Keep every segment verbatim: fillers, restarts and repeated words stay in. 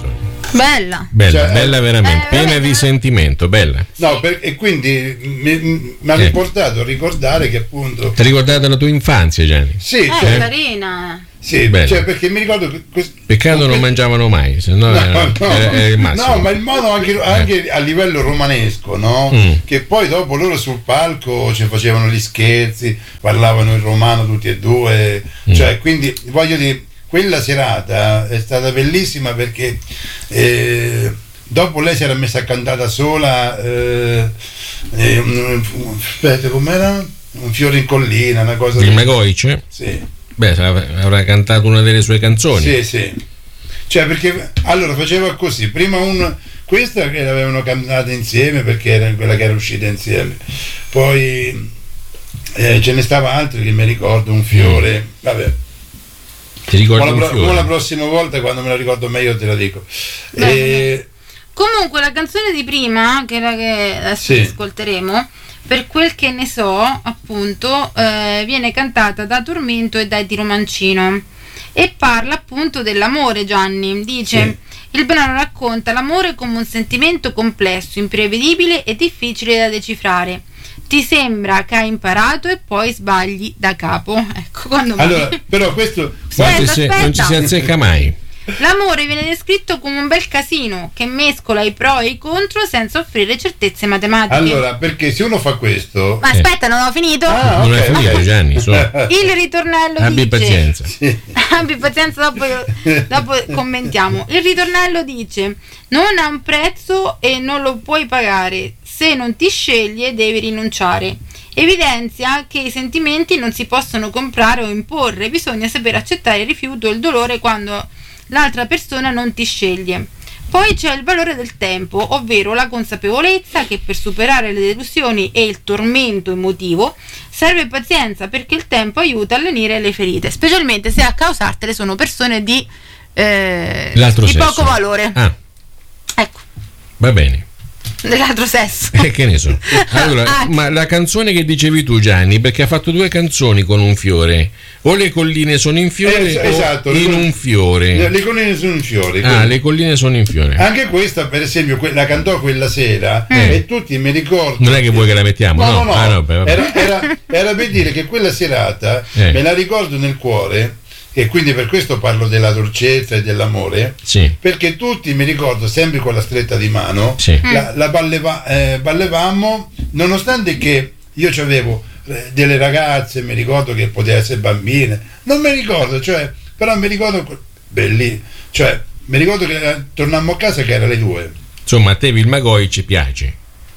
canzone. Bella. Bella, Cioè, bella veramente, eh, piena veramente. di sentimento, bella. No, per- e quindi mi, mi ha Eh. riportato a ricordare che appunto Ti hai ricordato la tua infanzia, Gianni? sì, Eh, cioè, carina. sì, Bella. cioè, perché mi ricordo che quest- Peccato con non que- mangiavano mai, se no, No, era, no. era- era il massimo. No, ma il modo anche, anche a livello romanesco, no? Mm. Che poi dopo loro sul palco ci facevano gli scherzi, parlavano il romano tutti e due, Mm. cioè quindi voglio dire, quella serata è stata bellissima perché eh, dopo lei si era messa a cantare da sola, eh, eh, un- un- aspetta, com'era? Un fiore in collina, una cosa Il del- Magoice? Sì. Beh, sarà- avrà cantato una delle sue canzoni. Sì, sì. Cioè, perché allora faceva così, prima un questa che l'avevano cantata insieme perché era quella che era uscita insieme. Poi eh, ce ne stava altri che mi ricordo, un fiore, vabbè. Ti ricordi Ma la, un pro- fiore? ma la prossima volta quando me la ricordo meglio te la dico. E, Comunque la canzone di prima, che era che adesso Sì. ascolteremo, per quel che ne so, appunto, eh, viene cantata da Tormento e da Eddie Romancino e parla appunto dell'amore. Gianni dice: il brano racconta l'amore come un sentimento complesso, imprevedibile e difficile da decifrare. Ti sembra che hai imparato e poi sbagli da capo. Ecco, quando mai. allora, però questo Quasi Aspetta, se- non ci aspetta. si azzecca mai. L'amore viene descritto come un bel casino che mescola i pro e i contro senza offrire certezze matematiche. allora, perché se uno fa questo Ma aspetta, non ho finito? Ah, Non ok, è finito, ok. Gianni, su. Il ritornello Abbi dice: pazienza. Sì. Abbi pazienza, dopo, dopo commentiamo. Il ritornello dice: non ha un prezzo e non lo puoi pagare. Se non ti sceglie devi rinunciare. Evidenzia che i sentimenti non si possono comprare o imporre, bisogna saper accettare il rifiuto e il dolore quando l'altra persona non ti sceglie. Poi c'è il valore del tempo, ovvero la consapevolezza che per superare le delusioni e il tormento emotivo serve pazienza, perché il tempo aiuta a lenire le ferite, specialmente se a causartele sono persone di, eh, L'altro di sesso. poco valore. Ah, Ecco, va bene. dell'altro sesso. E che ne so. Allora, Ah, ma la canzone che dicevi tu, Gianni, perché ha fatto due canzoni con un fiore. O le colline sono in fiore Eh, o esatto, le in col- un fiore. Le, le colline sono in fiori. Ah, quindi- le colline sono in fiore. Anche questa, per esempio, que- la cantò quella sera Eh. e tutti mi ricordo. Non è che vuoi che la mettiamo, No, no? no, no. Ah, no, beh, vabbè. era, era- era per dire che quella serata Eh. me la ricordo nel cuore, e quindi per questo parlo della dolcezza e dell'amore, Sì, perché tutti mi ricordo sempre con la stretta di mano, sì. la, la balleva- eh, ballevamo, nonostante che io avevo eh, delle ragazze, mi ricordo che poteva essere bambine, non mi ricordo, cioè, però mi ricordo belli, cioè, mi ricordo che eh, tornammo a casa che era le due. Insomma, a te il Magoi ci piace.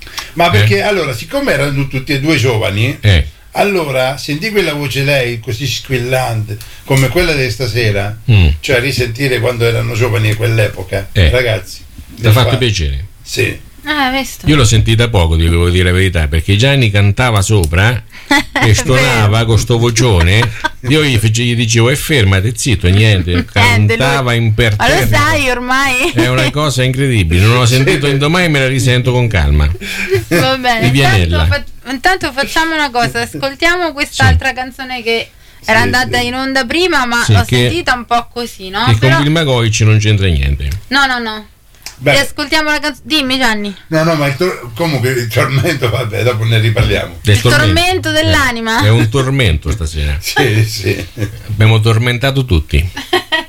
Ma perché allora, siccome erano tutti e due giovani, Eh. allora sentì quella voce lei così squillante come quella di stasera, Mm. cioè risentire quando erano giovani a quell'epoca, Eh. ragazzi. Ti ha fatto piacere? Sì. Ah, visto? Io l'ho sentita poco, ti devo dire la verità, perché Gianni cantava sopra e stonava con sto vocione. Io gli, fece- gli dicevo: e fermati, zitto, niente. Cantava lui- Ma lo imperterrito. sai ormai? È una cosa incredibile. Non l'ho sentito indomani e me la risento con calma. Va bene. Vivianella. Intanto, fa- intanto facciamo una cosa: ascoltiamo quest'altra canzone che era Sì, andata sì. in onda prima, ma Sì, l'ho che- sentita un po' così, no? E Però- con il Magoici non c'entra niente. No, no, no. Beh, Riascoltiamo la canzone. Dimmi, Gianni. no, no, ma il tor- comunque il tormento, vabbè, dopo ne riparliamo. Del Il tormento dell'anima. È un tormento stasera. Sì, sì. Abbiamo tormentato tutti.